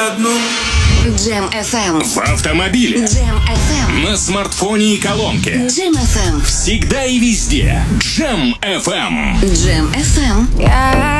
одну. Джем FM. В автомобиле. Джем FM. На смартфоне и колонке. Джем FM. Всегда и везде. Джем FM. Джем FM.